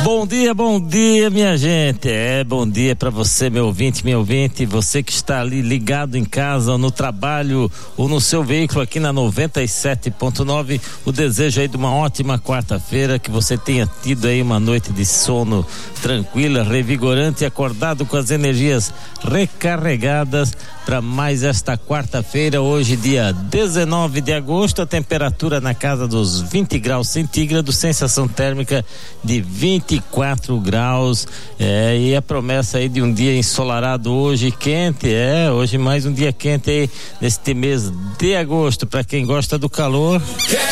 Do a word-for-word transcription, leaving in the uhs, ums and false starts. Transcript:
Bom dia, bom dia, minha gente. É, bom dia para você, meu ouvinte, minha ouvinte, você que está ali ligado em casa, ou no trabalho, ou no seu veículo aqui na noventa e sete ponto nove. O desejo aí de uma ótima quarta-feira, que você tenha tido aí uma noite de sono tranquila, revigorante, acordado com as energias recarregadas para mais esta quarta-feira, hoje dia dezenove de agosto, a temperatura na casa dos vinte graus centígrados, sensação térmica de vinte e quatro graus, é, e a promessa aí de um dia ensolarado hoje, quente, é, hoje mais um dia quente aí neste mês de agosto, para quem gosta do calor.